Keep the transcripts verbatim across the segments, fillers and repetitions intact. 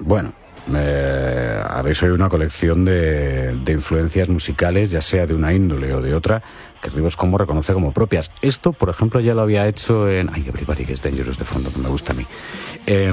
bueno, eh, habéis oído una colección de, de influencias musicales, ya sea de una índole o de otra, que Rivers Cuomo reconoce como propias. Esto, por ejemplo, ya lo había hecho en... Ay, Everybody Gets Dangerous de fondo, que me gusta a mí. Eh,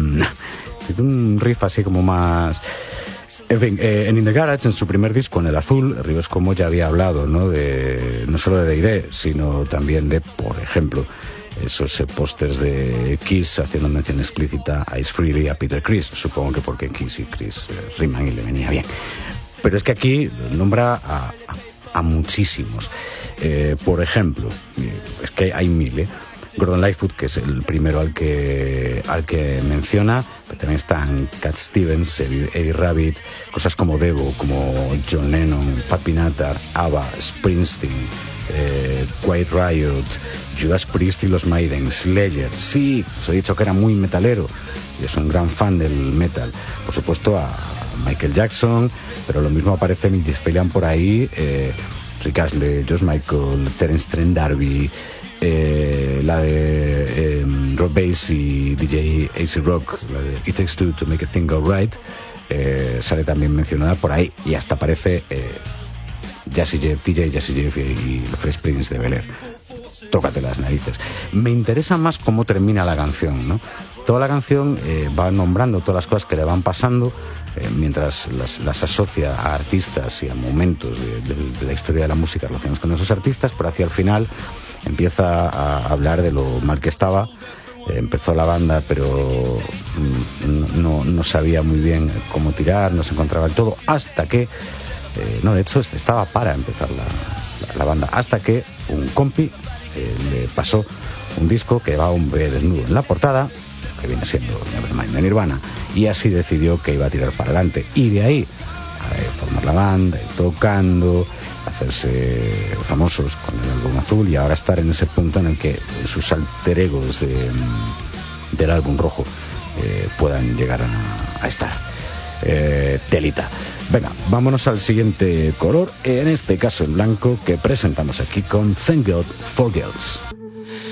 un riff así como más... En fin, eh, en In The Garage, en su primer disco, en el azul, Rivers Cuomo ya había hablado, ¿no? De, no solo de D and D, sino también de, por ejemplo, esos eh, pósters de Kiss haciendo mención explícita a Ace Frehley y a Peter Criss. Supongo que porque Kiss y Criss eh, riman y le venía bien. Pero es que aquí nombra a, a, a muchísimos. Eh, por ejemplo, es que hay mil, ¿eh? Gordon Lightfoot, que es el primero al que al que menciona, pero también están Cat Stevens, Eddie, Eddie Rabbitt, cosas como Devo, como John Lennon, Pat Benatar, ABBA, Springsteen, eh, Quiet Riot, Judas Priest y los Maiden, Slayer. Sí, os he dicho que era muy metalero y es un gran fan del metal. Por supuesto a Michael Jackson, pero lo mismo aparece en Disfelian por ahí, eh, Rick Astley, George Michael, Terence Trent D'Arby, Eh, la de eh, Rob Bass y D J A C Rock, la de It Takes Two to Make a Thing Go Right, eh, sale también mencionada por ahí, y hasta aparece eh, Jazzy Jeff, D J Jazzy Jeff y los Fresh Prince de Bel-Air. Tócate las narices. Me interesa más cómo termina la canción, ¿no? Toda la canción eh, va nombrando todas las cosas que le van pasando, eh, mientras las, las asocia a artistas y a momentos de, de, de la historia de la música relacionados con esos artistas, pero hacia el final empieza a hablar de lo mal que estaba. Eh, empezó la banda, pero mm, no, no sabía muy bien cómo tirar, no se encontraba del todo, hasta que, eh, no, de hecho estaba para empezar la, la, la banda, hasta que un compi eh, le pasó un disco que va un bebé desnudo en la portada, que viene siendo Nevermind de Nirvana, y así decidió que iba a tirar para adelante, y de ahí a eh, formar la banda, ir tocando, hacerse famosos con el álbum azul, y ahora estar en ese punto en el que sus alter egos de, del álbum rojo eh, puedan llegar a, a estar. Eh, telita. Venga, vámonos al siguiente color, en este caso en blanco, que presentamos aquí con Thank God for Girls.